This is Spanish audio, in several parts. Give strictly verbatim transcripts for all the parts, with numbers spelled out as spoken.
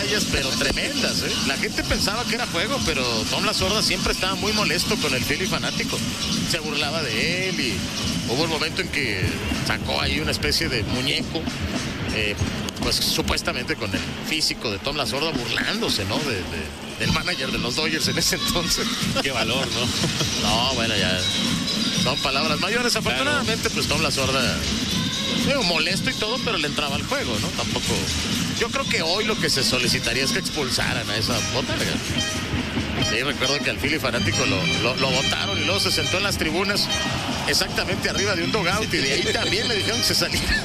batallas, pero tremendas, ¿eh? La gente pensaba que era juego, pero Tom La Sorda siempre estaba muy molesto con el Philly fanático. Se burlaba de él y hubo un momento en que sacó ahí una especie de muñeco, eh, pues supuestamente con el físico de Tom La Sorda, burlándose, ¿no? De, de, del manager de los Dodgers en ese entonces. Qué valor, ¿no? No, bueno, ya son palabras mayores. Afortunadamente, claro. Pues Tom La Sorda, digo, molesto y todo, pero le entraba al juego, ¿no? Tampoco. Yo creo que hoy lo que se solicitaría es que expulsaran a esa botarga. Sí, recuerdo que al Philly fanático lo, lo, lo botaron y luego se sentó en las tribunas exactamente arriba de un dugout y de ahí también le dijeron que se saliera.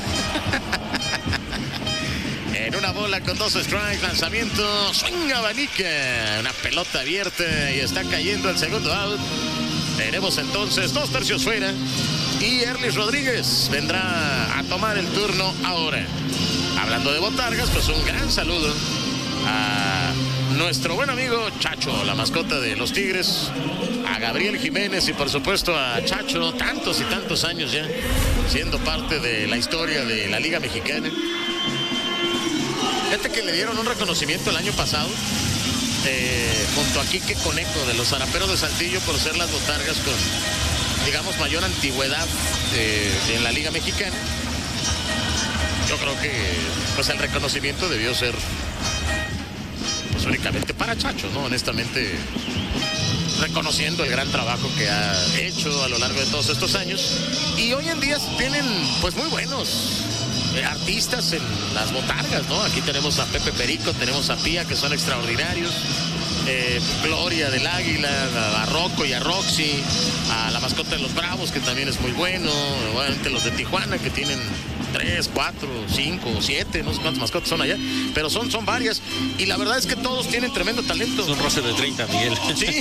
En una bola con dos strikes, lanzamiento, swing abanica, una pelota abierta y está cayendo el segundo out. Tenemos entonces dos tercios fuera y Erlis Rodríguez vendrá a tomar el turno ahora. Hablando de botargas, pues un gran saludo a nuestro buen amigo Chacho, la mascota de los Tigres, a Gabriel Jiménez y por supuesto a Chacho, tantos y tantos años ya siendo parte de la historia de la Liga Mexicana. Fíjate que le dieron un reconocimiento el año pasado eh, junto a Quique Conejo de los Zaraperos de Saltillo por ser las botargas con, digamos, mayor antigüedad eh, en la Liga Mexicana. Yo creo que pues el reconocimiento debió ser pues únicamente para Chacho, ¿no? Honestamente, reconociendo el gran trabajo que ha hecho a lo largo de todos estos años. Y hoy en día tienen pues muy buenos eh, artistas en las botargas, ¿no? Aquí tenemos a Pepe Perico, tenemos a Pía, que son extraordinarios. Eh, Gloria del Águila, a, a Rocco y a Roxy, a la mascota de los Bravos, que también es muy bueno. Obviamente los de Tijuana, que tienen tres, cuatro, cinco, siete, no sé cuántas mascotas son allá, pero son, son varias. Y la verdad es que todos tienen tremendo talento. Es un roce de treinta, Miguel. Sí.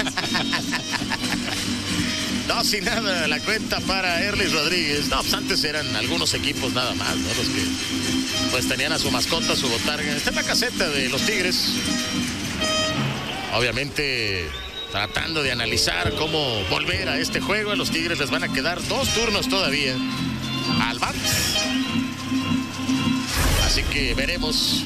No, sin nada, la cuenta para Erlis Rodríguez. No, pues antes eran algunos equipos nada más, ¿no? Los que pues tenían a su mascota, su botarga. Está en la caseta de los Tigres. Obviamente tratando de analizar cómo volver a este juego. A los Tigres les van a quedar dos turnos todavía al bat. Así que veremos.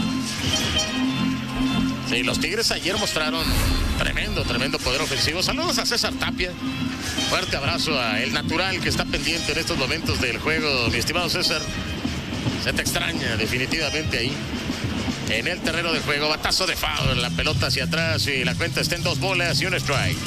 Sí, los Tigres ayer mostraron tremendo, tremendo poder ofensivo. Saludos a César Tapia. Fuerte abrazo a El Natural, que está pendiente en estos momentos del juego. Mi estimado César, se te extraña definitivamente ahí en el terreno de juego. Batazo de foul, la pelota hacia atrás y la cuenta está en dos bolas y un strike.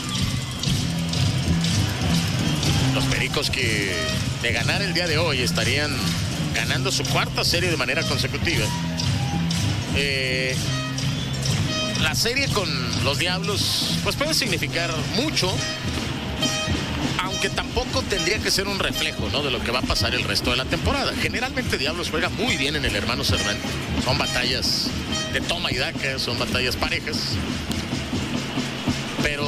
Los Pericos, que de ganar el día de hoy estarían ganando su cuarta serie de manera consecutiva. Eh, la serie con los Diablos pues puede significar mucho, aunque tampoco tendría que ser un reflejo, ¿no?, de lo que va a pasar el resto de la temporada. Generalmente Diablos juega muy bien en el Hermano Cerdán. Son batallas de toma y daca, son batallas parejas. Pero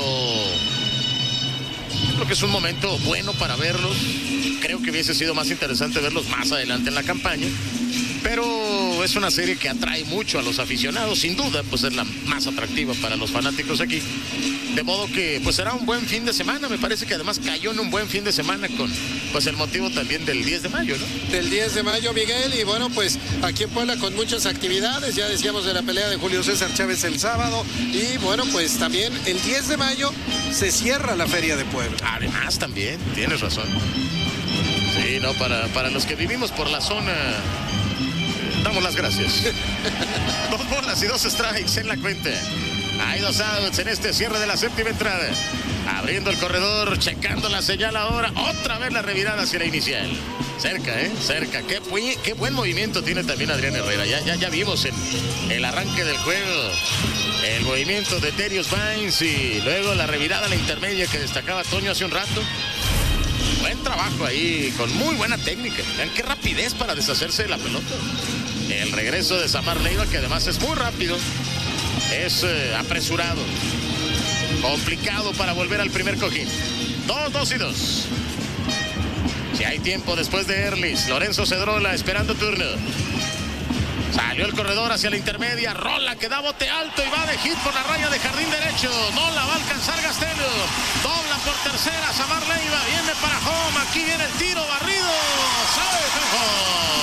creo que es un momento bueno para verlos. Creo que hubiese sido más interesante verlos más adelante en la campaña. Pero es una serie que atrae mucho a los aficionados, sin duda, pues es la más atractiva para los fanáticos aquí. De modo que pues será un buen fin de semana. Me parece que además cayó en un buen fin de semana con pues el motivo también del diez de mayo, ¿no? Del diez de mayo, Miguel, y bueno, pues aquí en Puebla con muchas actividades. Ya decíamos de la pelea de Julio César Chávez el sábado. Y bueno, pues también el diez de mayo se cierra la Feria de Puebla. Además también, tienes razón. Sí, no, para, para los que vivimos por la zona, damos las gracias. Dos bolas y dos strikes en la cuenta. Hay dos outs en este cierre de la séptima entrada. Abriendo el corredor, checando la señal ahora. Otra vez la revirada hacia la inicial. Cerca, ¿eh? Cerca. Qué, buen, qué buen movimiento tiene también Adrián Herrera. Ya, ya, ya vimos en el arranque del juego el movimiento de Terios Vines y luego la revirada a la intermedia que destacaba Toño hace un rato. Buen trabajo ahí, con muy buena técnica. Vean qué rapidez para deshacerse de la pelota. El regreso de Samar Leiva, que además es muy rápido. Es eh, apresurado. Complicado para volver al primer cojín. Dos, dos y dos. Si hay tiempo después de Erlis. Lorenzo Cedrola esperando turno. Salió el corredor hacia la intermedia. Rola que da bote alto y va de hit por la raya de jardín derecho. No la va a alcanzar Gastelo. Dobla por tercera. Samar Leiva viene para home. Aquí viene el tiro barrido. Sabe,